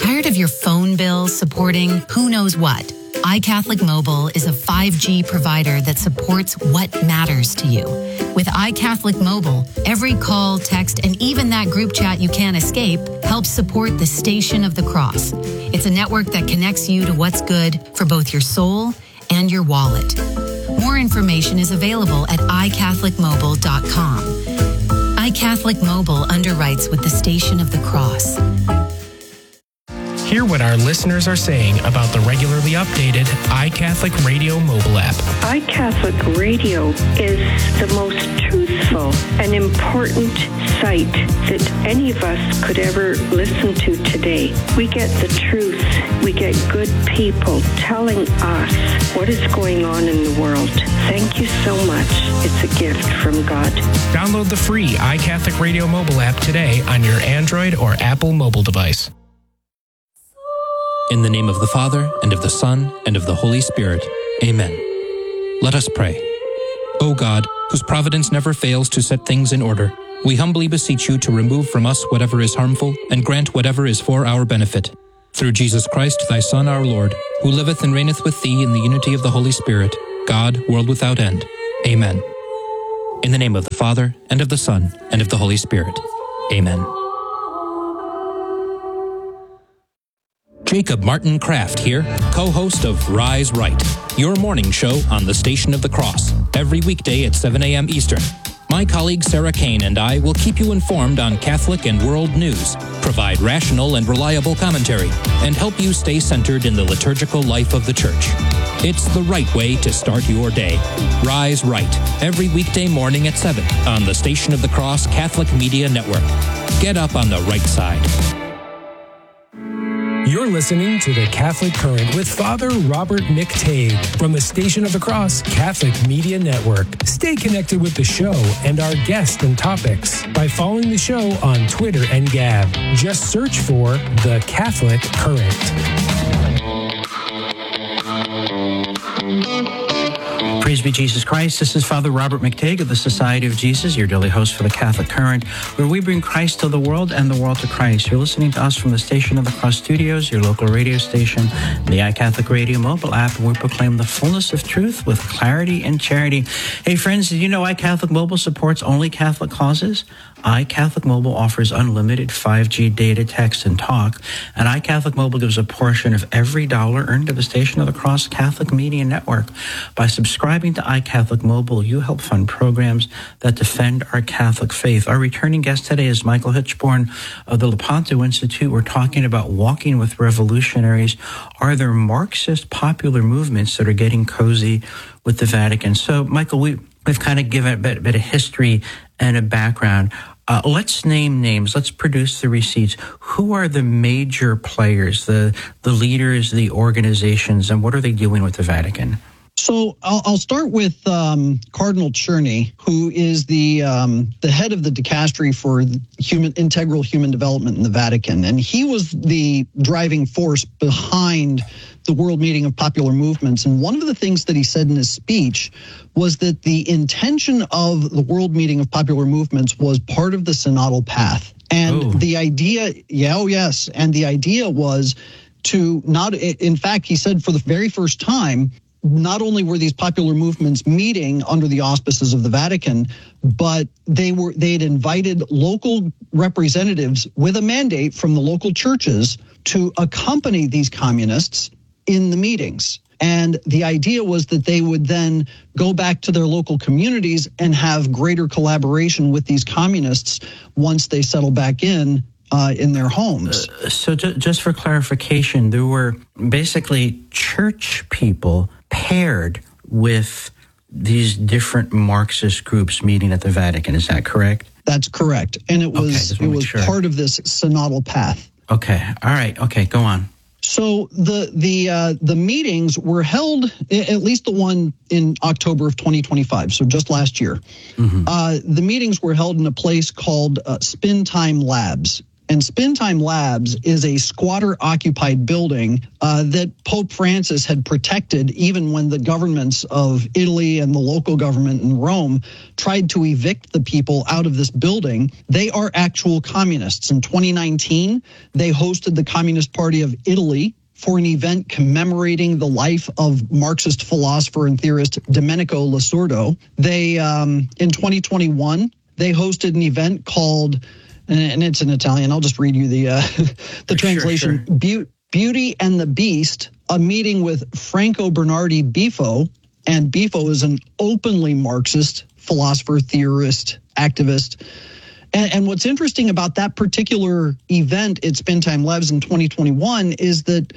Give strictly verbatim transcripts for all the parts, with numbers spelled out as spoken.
Tired of your phone bill supporting who knows what? iCatholic Mobile is a five G provider that supports what matters to you. With iCatholic Mobile, every call, text, and even that group chat you can't escape helps support the Station of the Cross. It's a network that connects you to what's good for both your soul and your wallet. More information is available at i catholic mobile dot com. iCatholic Mobile underwrites with the Station of the Cross. Hear what our listeners are saying about the regularly updated iCatholic Radio mobile app. iCatholic Radio is the most truthful and important site that any of us could ever listen to today. We get the truth. We get good people telling us what is going on in the world. Thank you so much. It's a gift from God. Download the free iCatholic Radio mobile app today on your Android or Apple mobile device. In the name of the Father, and of the Son, and of the Holy Spirit. Amen. Let us pray. O God, whose providence never fails to set things in order, we humbly beseech you to remove from us whatever is harmful, and grant whatever is for our benefit. Through Jesus Christ, thy Son, our Lord, who liveth and reigneth with thee in the unity of the Holy Spirit, God, world without end. Amen. In the name of the Father, and of the Son, and of the Holy Spirit. Amen. Jacob Martin Kraft here, co-host of Rise Right, your morning show on the Station of the Cross, every weekday at seven a.m. Eastern. My colleague Sarah Kane and I will keep you informed on Catholic and world news, provide rational and reliable commentary, and help you stay centered in the liturgical life of the Church. It's the right way to start your day. Rise Right, every weekday morning at seven on the Station of the Cross Catholic Media Network. Get up on the right side. You're listening to The Catholic Current with Father Robert McTague from the Station of the Cross Catholic Media Network. Stay connected with the show and our guests and topics by following the show on Twitter and Gab. Just search for The Catholic Current. Praise be Jesus Christ. This is Father Robert McTague of the Society of Jesus, your daily host for the Catholic Current, where we bring Christ to the world and the world to Christ. You're listening to us from the Station of the Cross Studios, your local radio station, the iCatholic Radio mobile app, where we proclaim the fullness of truth with clarity and charity. Hey, friends, did you know iCatholic Mobile supports only Catholic causes? iCatholic Mobile offers unlimited five G data, text, and talk, and iCatholic Mobile gives a portion of every dollar earned to the Station of the Cross Catholic Media Network. By subscribing to iCatholic Mobile, you help fund programs that defend our Catholic faith. Our returning guest today is Michael Hitchborn of the Lepanto Institute. We're talking about walking with revolutionaries. Are there Marxist popular movements that are getting cozy with the Vatican? So, Michael, we, we've kind of given a bit, a bit of history and a background. Uh, let's name names. Let's produce the receipts. Who are the major players, the the leaders, the organizations, and what are they doing with the Vatican? So I'll, I'll start with um, Cardinal Czerny, who is the um, the head of the dicastery for human integral human development in the Vatican, and he was the driving force behind the World Meeting of Popular Movements. And one of the things that he said in his speech was that the intention of the World Meeting of Popular Movements was part of the synodal path. And Ooh. the idea, yeah, oh yes, and the idea was to not, in fact, he said for the very first time, not only were these popular movements meeting under the auspices of the Vatican, but they were they had invited local representatives with a mandate from the local churches to accompany these communists in the meetings. And the idea was that they would then go back to their local communities and have greater collaboration with these communists once they settle back in uh, in their homes. Uh, so ju- just for clarification, there were basically church people paired with these different Marxist groups meeting at the Vatican. Is that correct? That's correct. And it was okay, it was sure. part of this synodal path. Okay. All right. Okay. Go on. So the the uh, the meetings were held, at least the one in October of twenty twenty-five, so just last year. Mm-hmm. Uh, the meetings were held in a place called uh, Spin Time Labs. And Spin-Time Labs is a squatter-occupied building uh, that Pope Francis had protected even when the governments of Italy and the local government in Rome tried to evict the people out of this building. They are actual communists. In twenty nineteen, they hosted the Communist Party of Italy for an event commemorating the life of Marxist philosopher and theorist Domenico Lasordo. They, um, in twenty twenty-one, they hosted an event called, and it's in Italian, I'll just read you the uh, the translation, sure, sure. Be- Beauty and the Beast, a meeting with Franco Bernardi Bifo. And Bifo is an openly Marxist philosopher, theorist, activist. And, and what's interesting about that particular event at Spin-Time Labs in twenty twenty-one is that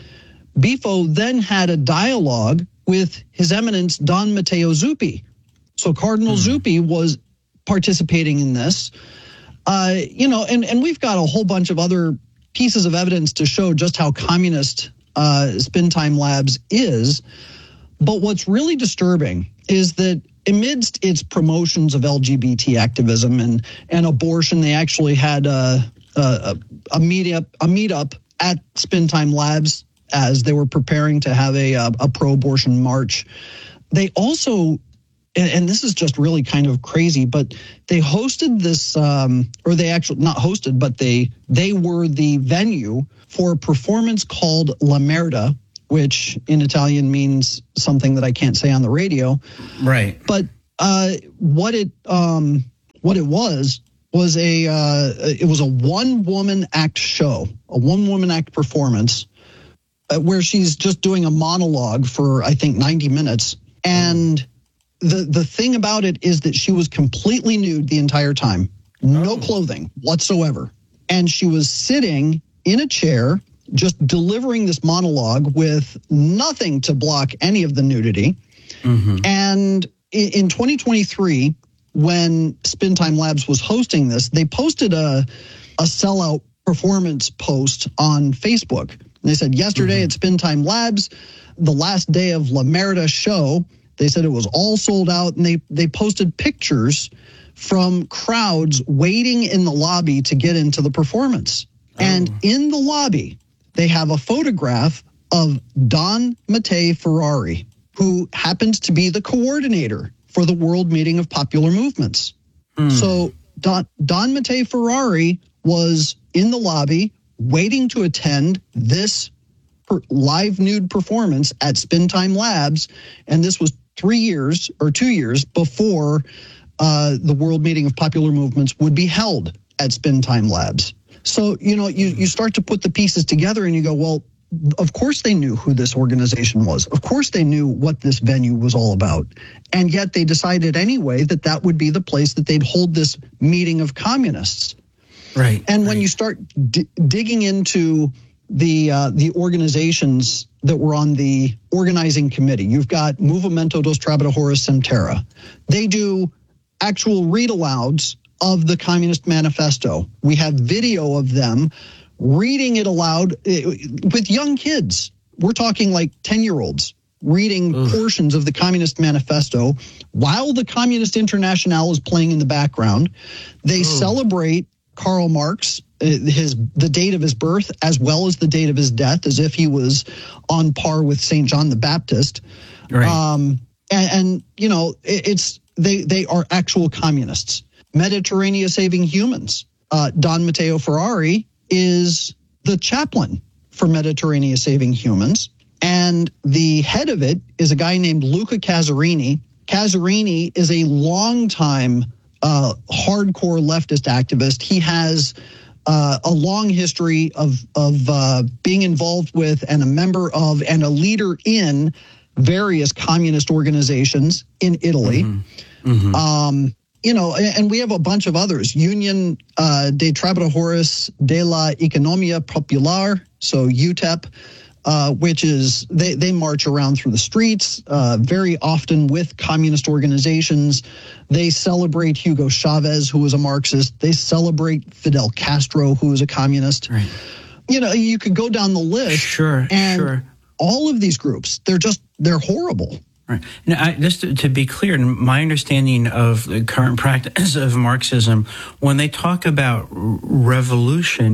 Bifo then had a dialogue with His Eminence Don Matteo Zuppi. So Cardinal mm. Zuppi was participating in this. Uh, you know, and, and we've got a whole bunch of other pieces of evidence to show just how communist uh, Spin-Time Labs is. But what's really disturbing is that amidst its promotions of L G B T activism and, and abortion, they actually had a, a, a meetup a meetup at Spin-Time Labs as they were preparing to have a, a, a pro-abortion march. They also, and, and this is just really kind of crazy, but they hosted this, um, or they actually not hosted, but they they were the venue for a performance called La Merda, which in Italian means something that I can't say on the radio. Right. But uh, what it um, what it was was a uh, it was a one woman act show, a one woman act performance, uh, where she's just doing a monologue for I think ninety minutes. And the the thing about it is that she was completely nude the entire time, no oh. clothing whatsoever, and she was sitting in a chair, just delivering this monologue with nothing to block any of the nudity. Mm-hmm. And in twenty twenty-three, when Spin-Time Labs was hosting this, they posted a, a sellout performance post on Facebook. And they said, yesterday mm-hmm. at Spin-Time Labs, the last day of La Merda show, they said it was all sold out. And they, they posted pictures from crowds waiting in the lobby to get into the performance. Oh. And in the lobby, they have a photograph of Don Mattei Ferrari, who happens to be the coordinator for the World Meeting of Popular Movements. Mm. So Don, Don Mattei Ferrari was in the lobby waiting to attend this per, live nude performance at Spin-Time Labs, and this was three years or two years before uh, the World Meeting of Popular Movements would be held at Spin-Time Labs. So, you know, you, you start to put the pieces together and you go, well, of course they knew who this organization was. Of course they knew what this venue was all about. And yet they decided anyway that that would be the place that they'd hold this meeting of communists. Right. And right. when you start d- digging into the uh, the organizations that were on the organizing committee, you've got Movimento dos Trabalhadores Sem Terra. They do actual read-alouds of the Communist Manifesto. We have video of them reading it aloud with young kids. We're talking like ten-year-olds reading Ugh. portions of the Communist Manifesto while the Communist Internationale is playing in the background. They Ugh. celebrate Karl Marx, his the date of his birth, as well as the date of his death, as if he was on par with Saint John the Baptist. Right. Um, and, and, you know, it, it's they they are actual communists. Mediterranean Saving Humans. Uh, Don Matteo Ferrari is the chaplain for Mediterranean Saving Humans. And the head of it is a guy named Luca Casarini. Casarini is a longtime uh, hardcore leftist activist. He has uh, a long history of, of uh, being involved with and a member of and a leader in various communist organizations in Italy. Mm-hmm. Mm-hmm. Um, You know, and we have a bunch of others. Union uh, de Trabajadores de la Economía Popular, so U T E P, uh, which is they, they march around through the streets uh, very often with communist organizations. They celebrate Hugo Chavez, who was a Marxist. They celebrate Fidel Castro, who was a communist. Right. You know, you could go down the list. Sure, and sure. all of these groups, they're just, they're horrible. Right. Now, I, just to, to be clear, my understanding of the current practice of Marxism, when they talk about revolution,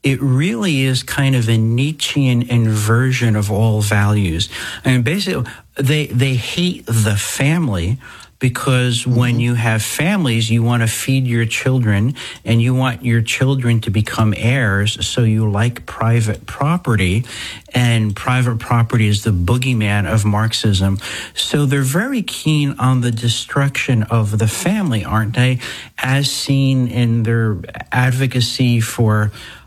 it really is kind of a Nietzschean inversion of all values. I mean, basically, they they hate the family because mm-hmm. when you have families, you want to feed your children and you want your children to become heirs, so you like private property, and private property is the boogeyman of Marxism. So they're very keen on the destruction of the family, aren't they, as seen in their advocacy for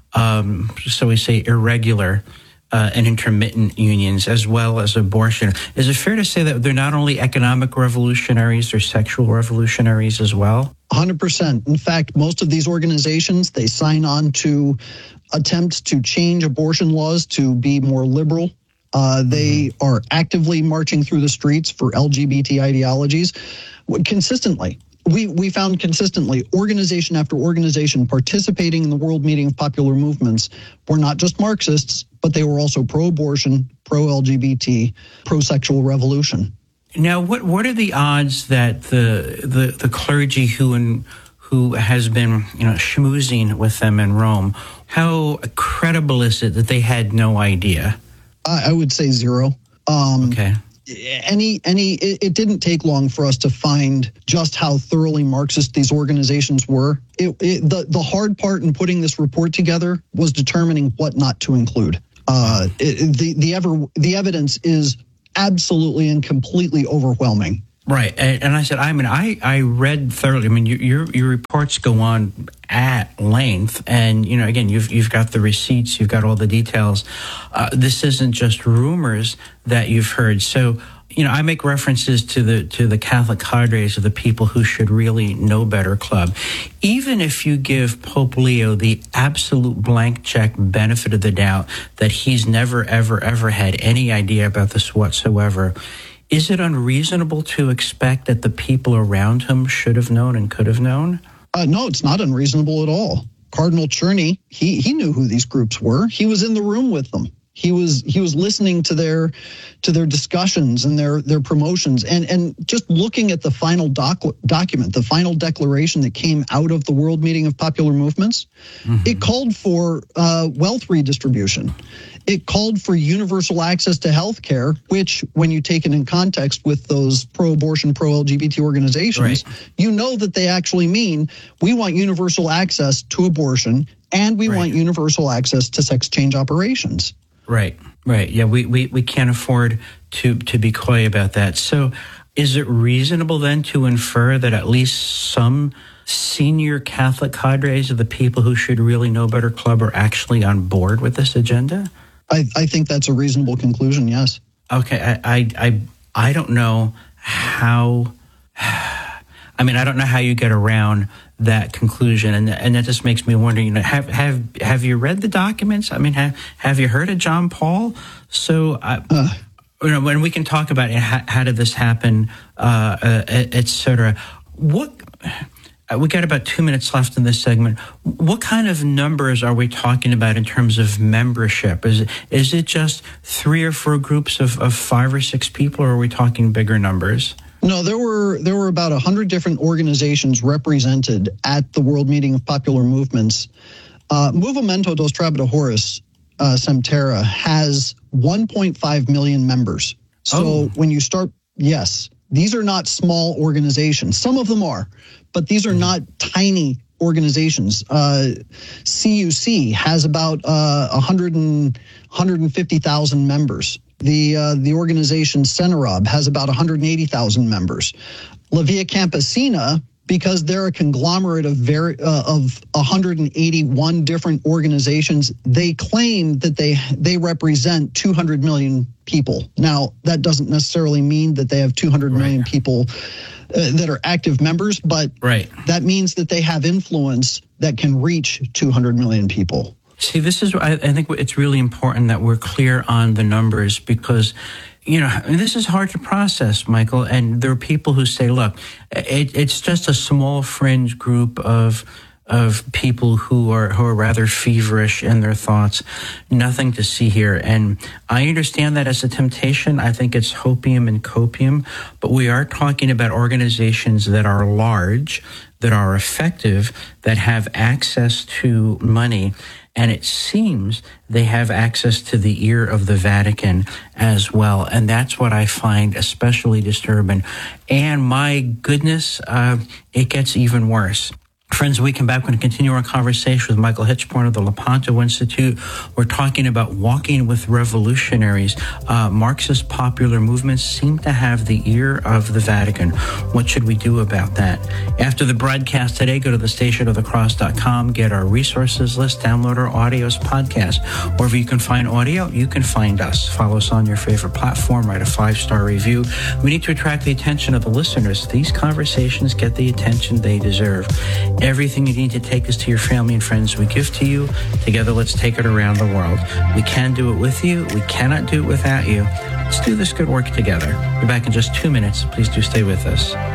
Um, so we say irregular uh, and intermittent unions, as well as abortion. Is it fair to say that they're not only economic revolutionaries, they're sexual revolutionaries as well? one hundred percent. In fact, most of these organizations, they sign on to attempts to change abortion laws to be more liberal. Uh, they mm-hmm. are actively marching through the streets for L G B T ideologies consistently. We we found consistently, organization after organization participating in the World Meeting of Popular Movements were not just Marxists, but they were also pro-abortion, pro-L G B T, pro-sexual revolution. Now, what what are the odds that the the, the clergy who in, who has been you know schmoozing with them in Rome, how credible is it that they had no idea? I, I would say zero. Um, okay. Any, any, it, it didn't take long for us to find just how thoroughly Marxist these organizations were. It, it, the, the hard part in putting this report together was determining what not to include. Uh, it, the, the, ever, the evidence is absolutely and completely overwhelming. Right. And, and I said, I mean, I, I read thoroughly. I mean, you, your your reports go on at length. And, you know, again, you've you've got the receipts, you've got all the details. Uh, this isn't just rumors that you've heard. So, you know, I make references to the to the Catholic cadres of the people who should really know better club. Even if you give Pope Leo the absolute blank check benefit of the doubt that he's never, ever, ever had any idea about this whatsoever, is it unreasonable to expect that the people around him should have known and could have known? Uh, no, it's not unreasonable at all. Cardinal Czerny, he he knew who these groups were. He was in the room with them. He was he was listening to their to their discussions and their their promotions, and and just looking at the final doc, document, the final declaration that came out of the World Meeting of Popular Movements. Mm-hmm. It called for uh, wealth redistribution. It called for universal access to health care, which, when you take it in context with those pro-abortion, pro-L G B T organizations, right. you know that they actually mean we want universal access to abortion and we right. want universal access to sex change operations. Right, right. Yeah, we, we, we can't afford to, to be coy about that. So is it reasonable then to infer that at least some senior Catholic cadres of the people who should really know better club are actually on board with this agenda? I, I think that's a reasonable conclusion, yes. Okay, I, I, I, I don't know how, I mean, I don't know how you get around that conclusion, and and that just makes me wonder, you know, have have have you read the documents? I mean, have, have you heard of John Paul? So, I, uh, you know, when we can talk about how, how did this happen, uh, uh, et cetera, what... We got about two minutes left in this segment. What kind of numbers are we talking about in terms of membership? Is it, is it just three or four groups of, of five or six people, or are we talking bigger numbers? No, there were there were about one hundred different organizations represented at the World Meeting of Popular Movements. Uh, Movimento dos Trabalhadores uh, Sem Terra has one point five million members. So oh. when you start, yes, these are not small organizations. Some of them are, but these are not tiny organizations. Uh, C U C has about uh, one hundred and one hundred fifty thousand members. The uh, the organization Cenarob has about one hundred eighty thousand members. La Via Campesina, because they're a conglomerate of very uh, of one hundred eighty-one different organizations, they claim that they they represent two hundred million people. Now, that doesn't necessarily mean that they have two hundred right. million people uh, that are active members, but right. that means that they have influence that can reach two hundred million people. See, this is, I, I think it's really important that we're clear on the numbers, because, you know, I mean, this is hard to process, Michael. And there are people who say, look, it, it's just a small fringe group of of people who are who are rather feverish in their thoughts. Nothing to see here. And I understand that as a temptation. I think it's hopium and copium. But we are talking about organizations that are large, that are effective, that have access to money. And it seems they have access to the ear of the Vatican as well. And that's what I find especially disturbing. And my goodness, uh, it gets even worse. Friends, we come back, we're going to continue our conversation with Michael Hichborn of the Lepanto Institute. We're talking about walking with revolutionaries. Uh, Marxist popular movements seem to have the ear of the Vatican. What should we do about that? After the broadcast today, go to the station of the cross dot com, get our resources list, download our audios podcast. Wherever you can find audio, you can find us. Follow us on your favorite platform, write a five-star review. We need to attract the attention of the listeners. These conversations get the attention they deserve. Everything you need to take this to your family and friends we give to you. Together, let's take it around the world. We can do it with you. We cannot do it without you. Let's do this good work together. We're back in just two minutes. Please do stay with us.